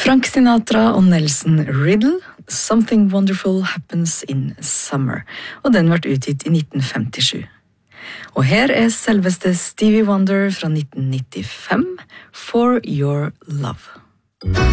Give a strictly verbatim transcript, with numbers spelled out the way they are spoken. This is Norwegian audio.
Frank Sinatra og Nelson Riddle, Something Wonderful Happens in Summer, og den ble utgitt i nitten femtisju. Og her er selveste Stevie Wonder fra nitten nittifem, For Your Love.